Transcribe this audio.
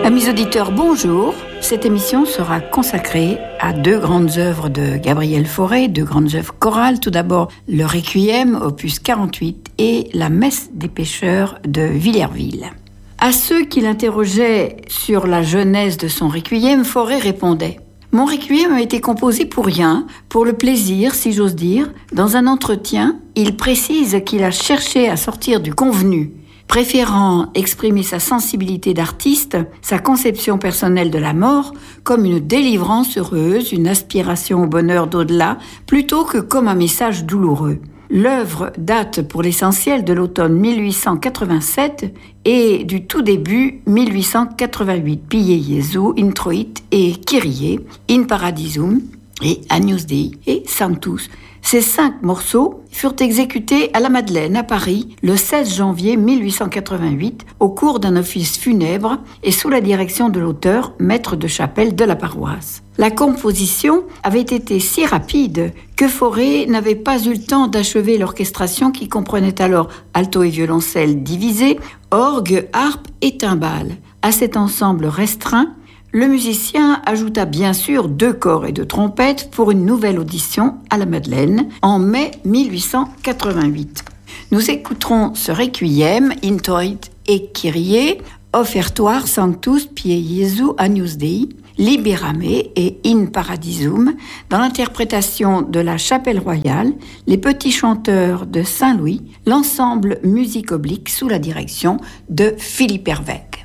Amis auditeurs, bonjour. Cette émission sera consacrée à deux grandes œuvres de Gabriel Fauré, deux grandes œuvres chorales. Tout d'abord, le Requiem, opus 48, et la Messe des pêcheurs de Villerville. À ceux qui l'interrogeaient sur la genèse de son Requiem, Fauré répondait « Mon Requiem a été composé pour rien, pour le plaisir, si j'ose dire. Dans un entretien, il précise qu'il a cherché à sortir du convenu, préférant exprimer sa sensibilité d'artiste, sa conception personnelle de la mort, comme une délivrance heureuse, une aspiration au bonheur d'au-delà, plutôt que comme un message douloureux. L'œuvre date pour l'essentiel de l'automne 1887 et du tout début 1888. Pie Jesu, Introit et Kyrie, In Paradisum et Agnus Dei et Sanctus. Ces 5 morceaux furent exécutés à la Madeleine, à Paris, le 16 janvier 1888, au cours d'un office funèbre et sous la direction de l'auteur, maître de chapelle de la paroisse. La composition avait été si rapide que Fauré n'avait pas eu le temps d'achever l'orchestration qui comprenait alors alto et violoncelle divisés, orgue, harpe et timbales. À cet ensemble restreint, le musicien ajouta bien sûr 2 corps et 2 trompettes pour une nouvelle audition à la Madeleine en mai 1888. Nous écouterons ce Requiem, Introit et Kyrie, Offertoire Sanctus Pie Jesu Agnus Dei, Liberame et In Paradisum, dans l'interprétation de la Chapelle Royale, les Petits Chanteurs de Saint-Louis, l'ensemble musique oblique sous la direction de Philippe Herwegh.